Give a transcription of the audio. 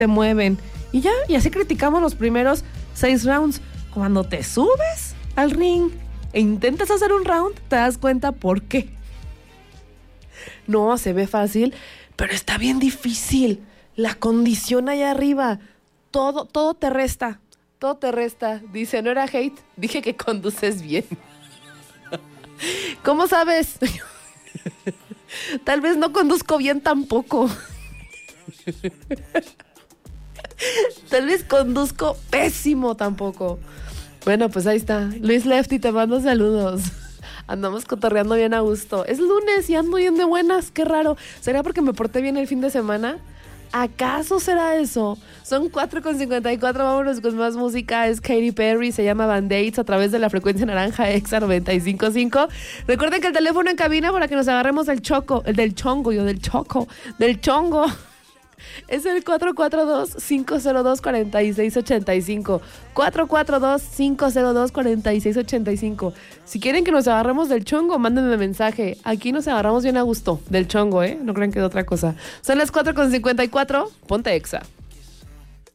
te mueven. Y así criticamos los primeros 6 rounds. Cuando te subes al ring e intentas hacer un round, te das cuenta por qué. No, se ve fácil, pero está bien difícil. La condición allá arriba, todo te resta. Todo te resta. Dice, no era hate, dije que conduces bien. ¿Cómo sabes? Tal vez no conduzco bien tampoco. Tal vez conduzco pésimo tampoco. Bueno, pues ahí está. Luis Lefty, te mando saludos. Andamos cotorreando bien a gusto. Es lunes y ando bien de buenas. Qué raro. ¿Será porque me porté bien el fin de semana? ¿Acaso será eso? Son 4:54, vámonos con más música. Es Katy Perry, se llama Band-Aids a través de la frecuencia naranja Exa 95.5. Recuerden que el teléfono en cabina para que nos agarremos del chongo. Es el 442-502-4685. 442-502-4685. Si quieren que nos agarremos del chongo, mándenme mensaje. Aquí nos agarramos bien a gusto del chongo, ¿eh? No crean que de otra cosa. Son las 4:54. Ponte Exa.